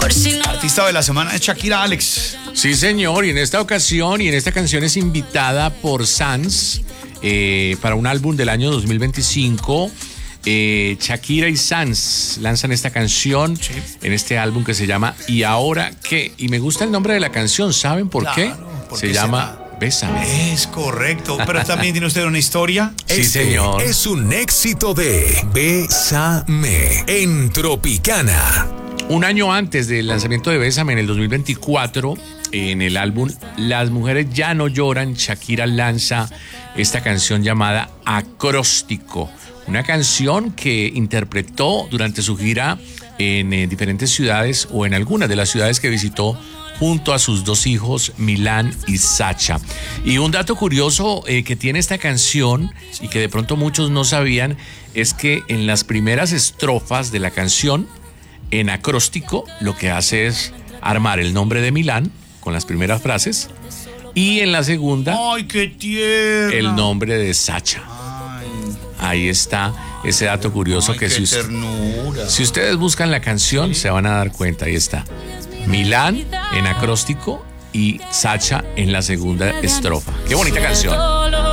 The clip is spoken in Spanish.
Artista de la semana es Shakira, Alex. Sí, señor, y en esta ocasión y en esta canción es invitada por Sanz para un álbum del año 2025. Shakira y Sanz lanzan esta canción en este álbum que se llama ¿Y ahora qué? Y me gusta el nombre de la canción, ¿saben por qué? Se llama Bésame. Es correcto, pero también tiene usted una historia. Sí, señor. Es un éxito de Bésame en Tropicana. Un año antes del lanzamiento de Bésame, en el 2024, en el álbum Las mujeres ya no lloran, Shakira lanza esta canción llamada Acróstico. Una canción que interpretó durante su gira en diferentes ciudades o en algunas de las ciudades que visitó junto a sus dos hijos, Milán y Sacha. Y un dato curioso que tiene esta canción y que de pronto muchos no sabían es que en las primeras estrofas de la canción, en acróstico, lo que hace es armar el nombre de Milán con las primeras frases y en la segunda, ¡ay, qué tierna! el nombre de Sacha. Ahí está ese dato curioso. Ay, que qué ternura. si ustedes buscan la canción se van a dar cuenta. Ahí está Milán en acróstico y Sacha en la segunda estrofa. Qué bonita canción.